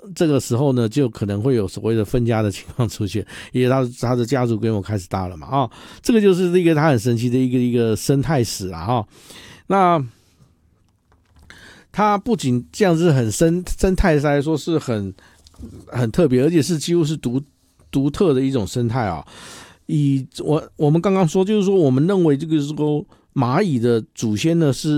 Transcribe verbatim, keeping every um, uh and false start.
这个时候呢，就可能会有所谓的分家的情况出现，因为他他的家族规模开始大了嘛啊、哦，这个就是一个他很神奇的一个一个生态史啦哈、哦。那它不仅这样子很生生态来说是很很特别，而且是几乎是独独特的一种生态啊。以我我们刚刚说，就是说我们认为这个说蚂蚁的祖先呢是